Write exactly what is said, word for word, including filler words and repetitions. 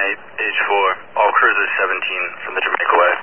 eight, age four, all cruisers seventeen from the Jamaica Way.